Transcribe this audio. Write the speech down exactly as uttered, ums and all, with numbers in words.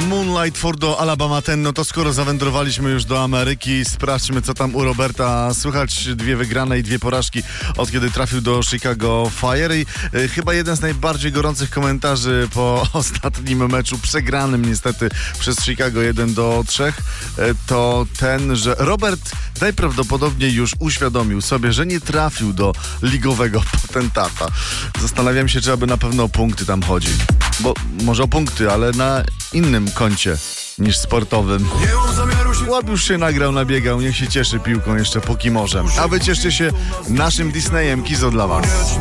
Moonlight for do Alabama ten, no to skoro zawędrowaliśmy już do Ameryki, sprawdźmy, co tam u Roberta słychać. Dwie wygrane i dwie porażki od kiedy trafił do Chicago Fire i y, chyba jeden z najbardziej gorących komentarzy po ostatnim meczu, przegranym niestety przez Chicago jeden do trzech, y, to ten, że Robert najprawdopodobniej już uświadomił sobie, że nie trafił do ligowego potentata. Zastanawiam się, czy aby na pewno o punkty tam chodzi. Bo może o punkty, ale na innym koncie niż sportowym. Łap już się nagrał, nabiegał, niech się cieszy piłką jeszcze póki może. A wy cieszcie się naszym Disneyem. Kizo dla was.